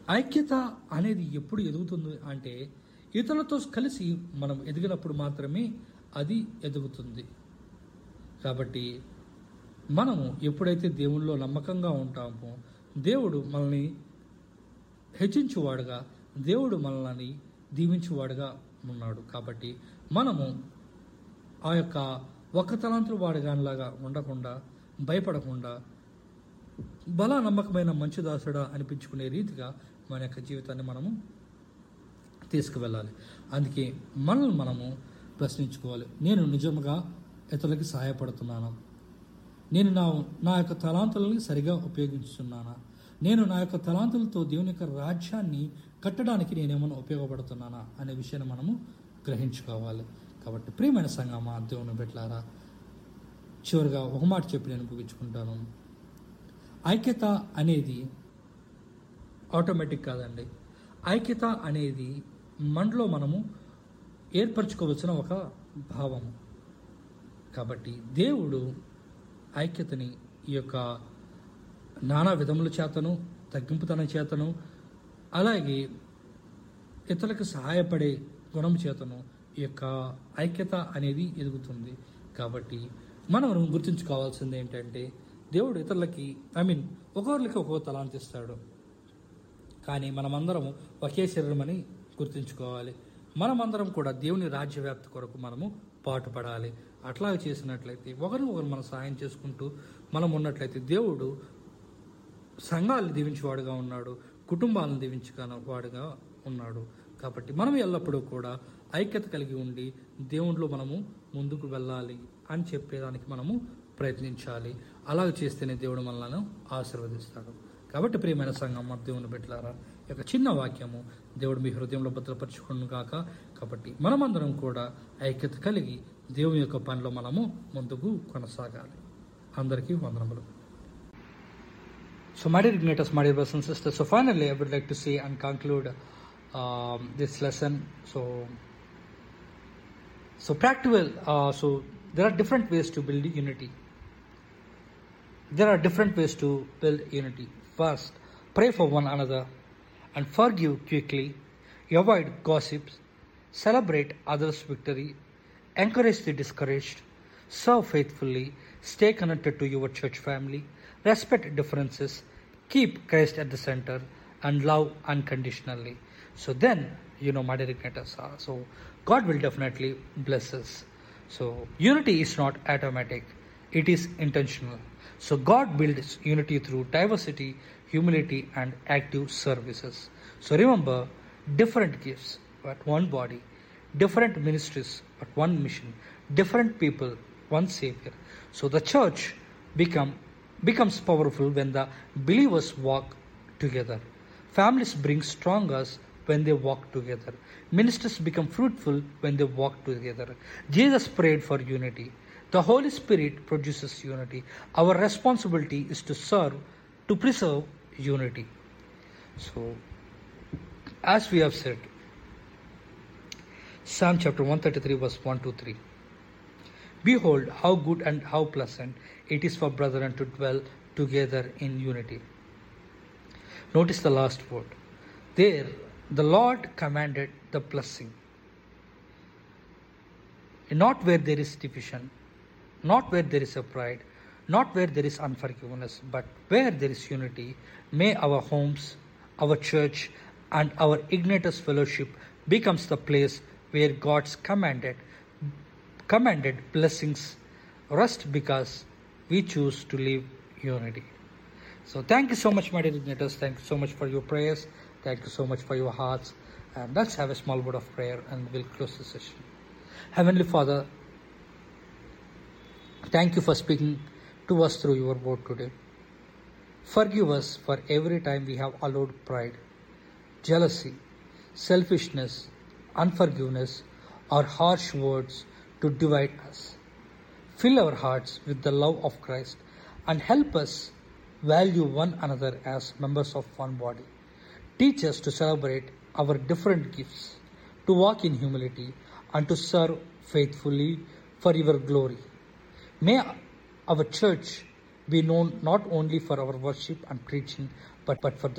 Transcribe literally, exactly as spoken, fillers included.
ఐక్యత అనేది ఎప్పుడు ఎదుగుతుంది అంటే ఇతరులతో కలిసి మనం ఎదిగినప్పుడు మాత్రమే అది ఎదుగుతుంది. కాబట్టి మనము ఎప్పుడైతే దేవుళ్ళో నమ్మకంగా ఉంటామో దేవుడు మనల్ని హెచ్చించువాడుగా, దేవుడు మనల్ని దీవించువాడుగా ఉన్నాడు. కాబట్టి మనము ఆ యొక్క ఒక్క తలాంతుల వాడుగానిలాగా ఉండకుండా, భయపడకుండా, బలా నమ్మకమైన మంచి దాసుడా అనిపించుకునే రీతిగా మన యొక్క జీవితాన్ని మనము తీసుకువెళ్ళాలి. అందుకే మనల్ని మనము ప్రశ్నించుకోవాలి. నేను నిజంగా ఇతరులకి సహాయపడుతున్నానా? నేను నా నా యొక్క తలాంతులని సరిగా ఉపయోగించుతున్నానా? నేను నా యొక్క తలాంతులతో దేవుని యొక్క రాజ్యాన్ని కట్టడానికి నేనేమైనా ఉపయోగపడుతున్నానా అనే విషయాన్ని మనము గ్రహించుకోవాలి. కాబట్టి ప్రియమైన సంగమా, దేవుని బిడ్డలారా, చివరిగా ఒక మాట చెప్పి నేను ముగించుకుంటాను. ఐక్యత అనేది ఆటోమేటిక్ కాదండి. ఐక్యత అనేది మనలో మనము ఏర్పరచుకోవలసిన ఒక భావము. కాబట్టి దేవుడు ఐక్యతని ఈ యొక్క నానా విధముల చేతను, తగ్గింపుతనం చేతను, అలాగే ఇతరులకు సహాయపడే గుణం చేతను ఈ యొక్క ఐక్యత అనేది ఎదుగుతుంది. కాబట్టి మనం గుర్తుంచుకోవాల్సింది ఏంటంటే దేవుడు ఇతరులకి ఐ మీన్ ఒక్కొక్కరికి ఒక్కొక్క తలాంతి ఇస్తాడు. కానీ మనమందరం ఒకే శరీరమని గుర్తుంచుకోవాలి. మనమందరం కూడా దేవుని రాజ్యవ్యాప్తి కొరకు మనము పాటుపడాలి. అట్లా చేసినట్లయితే ఒకరిని ఒకరు మనం సాయం చేసుకుంటూ మనం ఉన్నట్లయితే దేవుడు సంఘాలను దీవించేవాడుగా ఉన్నాడు, కుటుంబాలను దీవించుగా వాడుగా ఉన్నాడు. కాబట్టి మనం ఎల్లప్పుడూ కూడా ఐక్యత కలిగి ఉండి దేవునిలో మనము ముందుకు వెళ్ళాలి అని చెప్పేదానికి మనము ప్రయత్నించాలి. అలాగ చేస్తేనే దేవుడు మనలను ఆశీర్వదిస్తాడు. కాబట్టి ప్రియమైన సంఘం, దేవుని బిడ్డలారా, ఈ యొక్క చిన్న వాక్యము దేవుడు మీ హృదయంలో భద్రపరచుకును గాక. కాబట్టి మనమందరం కూడా ఐక్యత కలిగి దేవుని యొక్క పనిలో మనము ముందుకు కొనసాగాలి. అందరికీ వందనములు. So my dear igniters, my dear brothers and sisters, so finally I would like to say and conclude um, this lesson. So so practical, uh, so there are different ways to build unity. There are different ways to build unity. First, pray for one another and forgive quickly. Avoid gossips. Celebrate others' victory. Encourage the discouraged. Serve faithfully. Stay connected to your church family. Respect differences. Keep Christ at the center. And love unconditionally. So then, you know, my dear igniters, uh, so God will definitely bless us. So unity is not automatic. It is intentional. So God builds unity through diversity, humility, and active services. So remember, different gifts, but one body. Different ministries, but one mission. Different people, one Savior. So the church become becomes powerful when the believers walk together. Families bring strongers when they walk together. Ministers become fruitful when they walk together. Jesus prayed for unity. The Holy Spirit produces unity. Our responsibility is to serve, to preserve unity. So, as we have said, Psalm chapter one thirty-three verse one to three. Behold, how good and how pleasant it is for brethren to dwell together in unity. Notice the last word. There, the Lord commanded the blessing. Not where there is division, not where there is a pride, not where there is unforgiveness, but where there is unity. May our homes, our church, and our Igniters fellowship becomes the place where God's commanded commanded blessings rest because we choose to live unity. So thank you so much, my dear Igniters. Thank you so much for your prayers. Thank you so much for your hearts. And let's have a small word of prayer and we'll close the session. Heavenly Father, thank you for speaking to us through your word today. Forgive us for every time we have allowed pride, jealousy, selfishness, unforgiveness, or harsh words to divide us. Fill our hearts with the love of Christ and help us value one another as members of one body. Teach us to celebrate our different gifts, to walk in humility, and to serve faithfully for your glory. May our church be known not only for our worship and preaching, but, but for the